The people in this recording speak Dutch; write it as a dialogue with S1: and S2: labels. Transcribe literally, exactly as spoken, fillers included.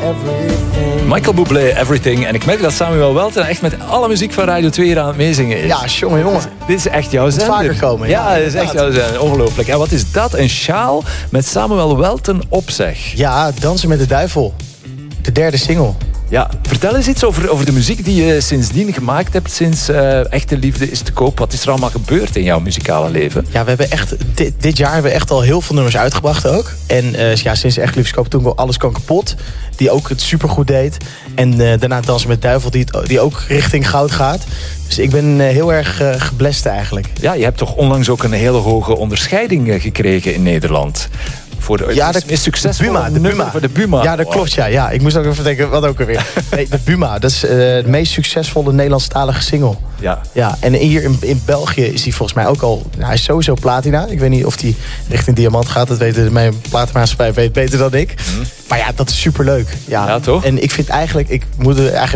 S1: everything.
S2: Michael Bublé, Everything. En ik merk dat Samuel Welten echt met alle muziek van Radio twee hier aan het meezingen is.
S3: Ja, jongen, jongen.
S2: Dit is echt jouw zender.
S3: vaker komen.
S2: Ja,
S3: Ja,
S2: dit is echt jouw zender. Ongelooflijk. En wat is dat? Een sjaal met Samuel Welten op zich.
S3: Ja, Dansen met de Duivel. De derde single.
S2: Ja, vertel eens iets over, over de muziek die je sindsdien gemaakt hebt. Sinds uh, Echte Liefde is te koop. Wat is er allemaal gebeurd in jouw muzikale leven?
S3: Ja, we hebben echt, dit, dit jaar hebben we echt al heel veel nummers uitgebracht ook. En uh, ja, sinds Echt Liefde is te koop toen wel Alles kan kapot. Die ook het supergoed deed. En uh, daarna Dansen met de Duivel die, het, die ook richting goud gaat. Dus ik ben uh, heel erg uh, geblest eigenlijk.
S2: Ja, je hebt toch onlangs ook een hele hoge onderscheiding uh, gekregen in Nederland. Voor de,
S3: ja, de
S2: meest succesvolle
S3: Buma, de Buma.
S2: Voor de Buma.
S3: Ja, dat klopt. Ja, ja. Ik moest ook even denken, wat ook alweer. Nee, de Buma, dat is uh, de meest succesvolle Nederlandstalige single.
S2: Ja.
S3: Ja, en hier in, in België is hij volgens mij ook al... Nou, hij is sowieso platina. Ik weet niet of hij richting diamant gaat. Dat weten mijn platenmaatschappij weet beter dan ik. Mm. Maar ja, dat is superleuk. Ja.
S2: Ja, toch?
S3: En ik vind eigenlijk... Ik moet er eigenlijk